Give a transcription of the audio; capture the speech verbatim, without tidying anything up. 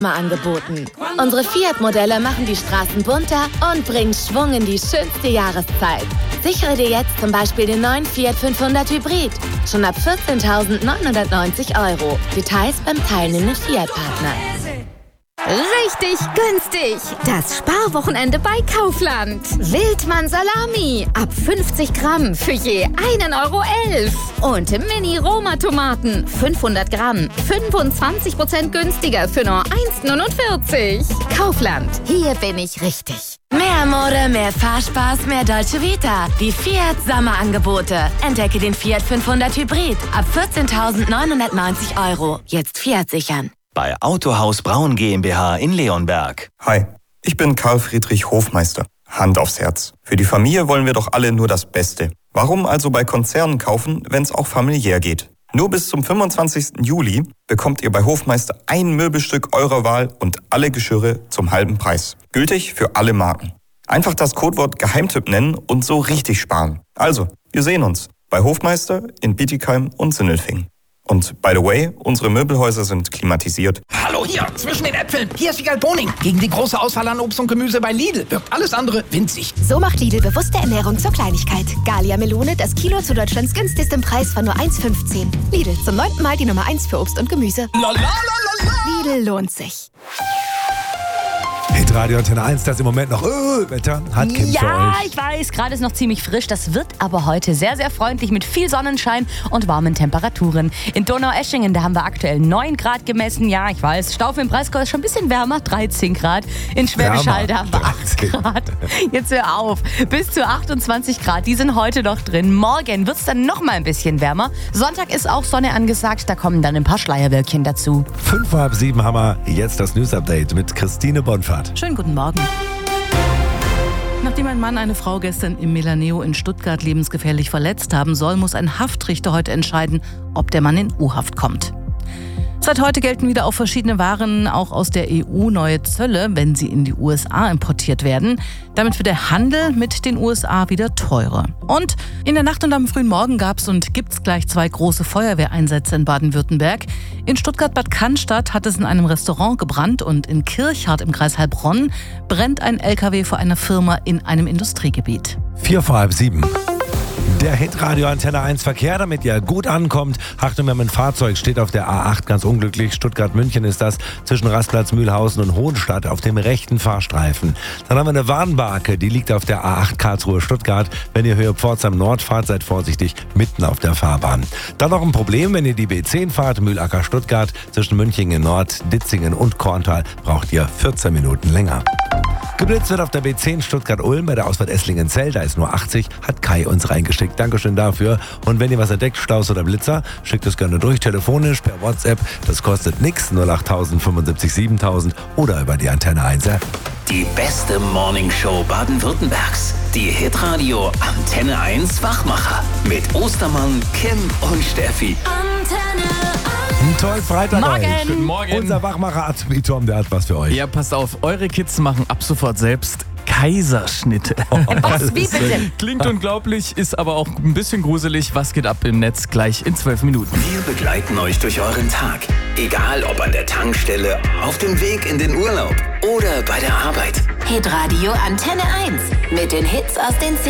Mal angeboten. Unsere Fiat-Modelle machen die Straßen bunter und bringen Schwung in die schönste Jahreszeit. Sichere dir jetzt zum Beispiel den neuen Fiat fünfhundert Hybrid. Schon ab vierzehntausendneunhundertneunzig Euro. Details beim teilnehmenden Fiat-Partner. Richtig günstig! Das Sparwochenende bei Kaufland. Wildmann Salami ab fünfzig Gramm für je einen Euro elf. Und Mini-Roma-Tomaten fünfhundert Gramm, fünfundzwanzig Prozent günstiger für nur eins neunundvierzig. Kaufland, hier bin ich richtig. Mehr Mode, mehr Fahrspaß, mehr Dolce Vita. Die Fiat Sommerangebote. Entdecke den Fiat fünfhundert Hybrid ab vierzehntausendneunhundertneunzig Euro. Jetzt Fiat sichern. Bei Autohaus Braun GmbH in Leonberg. Hi, ich bin Karl Friedrich Hofmeister. Hand aufs Herz. Für die Familie wollen wir doch alle nur das Beste. Warum also bei Konzernen kaufen, wenn es auch familiär geht? Nur bis zum fünfundzwanzigsten Juli bekommt ihr bei Hofmeister ein Möbelstück eurer Wahl und alle Geschirre zum halben Preis. Gültig für alle Marken. Einfach das Codewort Geheimtipp nennen und so richtig sparen. Also, wir sehen uns bei Hofmeister in Bietigheim und Sindelfingen. Und by the way, unsere Möbelhäuser sind klimatisiert. Hallo hier, zwischen den Äpfeln. Hier ist Wiegald Boning. Gegen die große Auswahl an Obst und Gemüse bei Lidl wirkt alles andere winzig. So macht Lidl bewusste Ernährung zur Kleinigkeit. Gallia Melone, das Kilo zu Deutschlands günstigstem Preis von nur eins fünfzehn. Lidl, zum neunten Mal die Nummer eins für Obst und Gemüse. Lalalala. Lidl lohnt sich. Hitradio Antenne eins, das im Moment noch öh, Wetter hat Kim für Ja, euch. ich weiß, gerade ist noch ziemlich frisch. Das wird aber heute sehr, sehr freundlich mit viel Sonnenschein und warmen Temperaturen. In Donaueschingen, da haben wir aktuell neun Grad gemessen. Ja, ich weiß, Staufen im Breisgau ist schon ein bisschen wärmer, dreizehn Grad. In Schwäbisch Hall, da haben wir acht Grad. Jetzt hör auf. Bis zu achtundzwanzig Grad, die sind heute noch drin. Morgen wird es dann noch mal ein bisschen wärmer. Sonntag ist auch Sonne angesagt, da kommen dann ein paar Schleierwölkchen dazu. Fünf vor halb sieben haben wir jetzt das News-Update mit Christine Bonfahrt. Schönen guten Morgen. Nachdem ein Mann eine Frau gestern im Melaneo in Stuttgart lebensgefährlich verletzt haben soll, muss ein Haftrichter heute entscheiden, ob der Mann in U-Haft kommt. Seit heute gelten wieder auf verschiedene Waren auch aus der E U neue Zölle, wenn sie in die U S A importiert werden. Damit wird der Handel mit den U S A wieder teurer. Und in der Nacht und am frühen Morgen gab es und gibt es gleich zwei große Feuerwehreinsätze in Baden-Württemberg. In Stuttgart-Bad Cannstatt hat es in einem Restaurant gebrannt und in Kirchhardt im Kreis Heilbronn brennt ein L K W vor einer Firma in einem Industriegebiet. Vier vor halb sieben. Der Hitradio Antenne eins Verkehr, damit ihr gut ankommt. Achtung, wir haben ein Fahrzeug, steht auf der A acht, ganz unglücklich. Stuttgart-München ist das, zwischen Rastplatz Mühlhausen und Hohenstadt auf dem rechten Fahrstreifen. Dann haben wir eine Warnbarke, die liegt auf der A acht Karlsruhe-Stuttgart. Wenn ihr Höhe Pforzheim Nord fahrt, seid vorsichtig, mitten auf der Fahrbahn. Dann noch ein Problem, wenn ihr die B zehn fahrt, Mühlacker-Stuttgart, zwischen Münchingen Nord, Ditzingen und Korntal, braucht ihr vierzehn Minuten länger. Geblitzt wird auf der B zehn Stuttgart-Ulm bei der Ausfahrt Esslingen-Zell, da ist nur achtzig, hat Kai uns reingeschickt. Dankeschön dafür. Und wenn ihr was entdeckt, Staus oder Blitzer, schickt es gerne durch, telefonisch, per WhatsApp. Das kostet nix, null acht null null fünfundsiebzig siebentausend oder über die Antenne eins App. Die beste Morningshow Baden-Württembergs. Die Hitradio Antenne eins Wachmacher. Mit Ostermann, Kim und Steffi. Antenne Einen tollen Freitag Morgen. euch. Guten Morgen. Unser Wachmacher Azubi Tom, der hat was für euch. Ja, passt auf, eure Kids machen ab sofort selbst Kaiserschnitte. Was, wie bitte? Klingt unglaublich, ist aber auch ein bisschen gruselig. Was geht ab im Netz? Gleich in zwölf Minuten. Wir begleiten euch durch euren Tag. Egal ob an der Tankstelle, auf dem Weg in den Urlaub oder bei der Arbeit. Hitradio Antenne eins mit den Hits aus den